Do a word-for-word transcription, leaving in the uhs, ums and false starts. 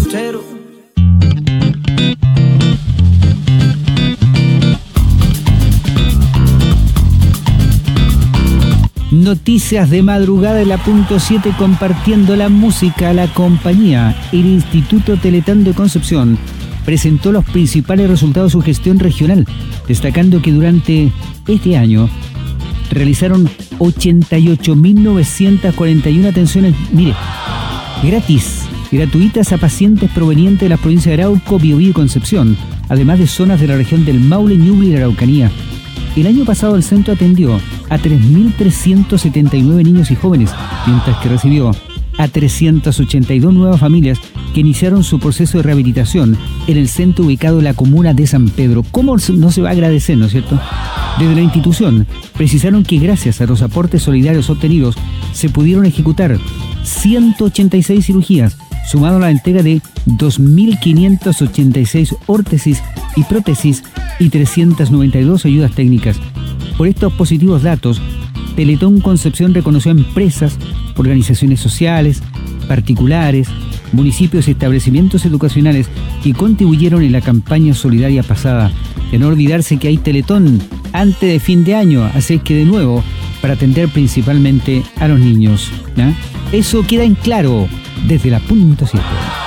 puchero. Noticias de madrugada de la punto siete, compartiendo la música. La compañía, el Instituto Teletón de Concepción, presentó los principales resultados de su gestión regional, destacando que durante este año realizaron ochenta y ocho mil novecientas cuarenta y una atenciones, mire, gratis, gratuitas a pacientes provenientes de las provincias de Arauco, Biobío y Concepción, además de zonas de la región del Maule, Ñuble y la Araucanía. El año pasado el centro atendió a tres mil trescientos setenta y nueve niños y jóvenes, mientras que recibió a trescientas ochenta y dos nuevas familias que iniciaron su proceso de rehabilitación en el centro ubicado en la comuna de San Pedro. ¿Cómo no se va a agradecer, no es cierto? Desde la institución precisaron que gracias a los aportes solidarios obtenidos se pudieron ejecutar ciento ochenta y seis cirugías, sumado a la entrega de dos mil quinientas ochenta y seis órtesis y prótesis y trescientas noventa y dos ayudas técnicas. Por estos positivos datos, Teletón Concepción reconoció a empresas, organizaciones sociales, particulares, municipios y establecimientos educacionales que contribuyeron en la campaña solidaria pasada. De no olvidarse que hay Teletón antes de fin de año, así que de nuevo, para atender principalmente a los niños, ¿no? Eso queda en claro desde la punto siete.